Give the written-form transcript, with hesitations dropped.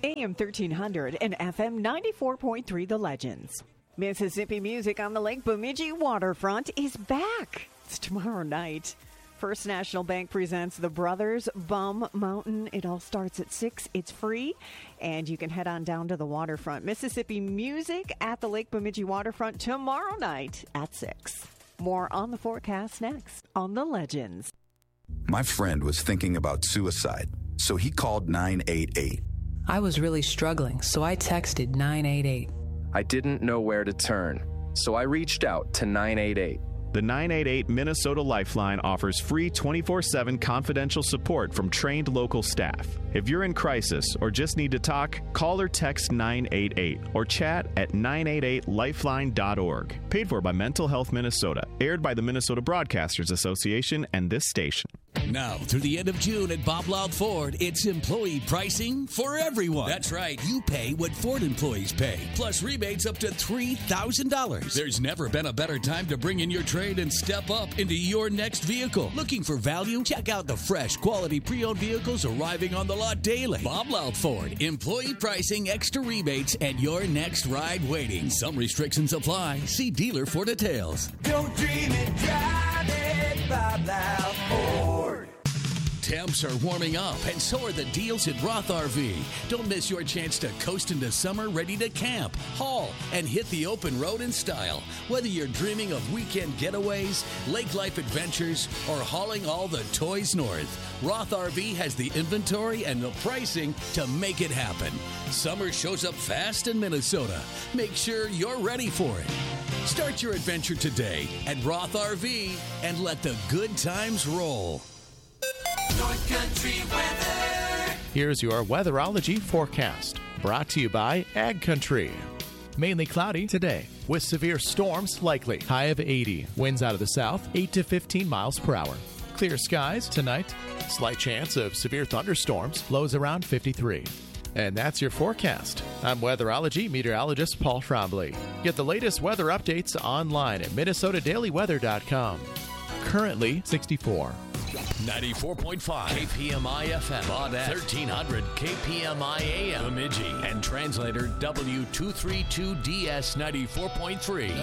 AM 1300 and FM 94.3 The Legends. Mississippi music on the Lake Bemidji waterfront is back. It's tomorrow night. First National Bank presents The Brothers Bum Mountain. It all starts at 6. It's free, and you can head on down to the waterfront. Mississippi music at the Lake Bemidji waterfront tomorrow night at 6. More on the forecast next on The Legends. My friend was thinking about suicide, so he called 988. I was really struggling, so I texted 988. I didn't know where to turn, so I reached out to 988. The 988 Minnesota Lifeline offers free 24/7 confidential support from trained local staff. If you're in crisis or just need to talk, call or text 988 or chat at 988lifeline.org. Paid for by Mental Health Minnesota. Aired by the Minnesota Broadcasters Association and this station. Now, through the end of June at Bob Loud Ford, it's employee pricing for everyone. That's right. You pay what Ford employees pay, plus rebates up to $3,000. There's never been a better time to bring in your trade and step up into your next vehicle. Looking for value? Check out the fresh, quality pre-owned vehicles arriving on the lot daily. Bob Loud Ford, employee pricing, extra rebates, and your next ride waiting. Some restrictions apply. See dealer for details. Don't dream it, drive it, Bob Loud Ford. Temps are warming up, and so are the deals at Roth RV. Don't miss your chance to coast into summer ready to camp, haul, and hit the open road in style. Whether you're dreaming of weekend getaways, lake life adventures, or hauling all the toys north, Roth RV has the inventory and the pricing to make it happen. Summer shows up fast in Minnesota. Make sure you're ready for it. Start your adventure today at Roth RV and let the good times roll. North Country weather. Here's your weatherology forecast, brought to you by Ag Country. Mainly cloudy today, with severe storms likely. High of 80. Winds out of the south, 8 to 15 miles per hour. Clear skies tonight. Slight chance of severe thunderstorms. Lows around 53. And that's your forecast. I'm weatherology meteorologist Paul Trombley. Get the latest weather updates online at MinnesotaDailyWeather.com. Currently 64. 94.5 KPMI FM, Baudette, 1300 KPMI AM, Bemidji, and translator W232DS 94.3.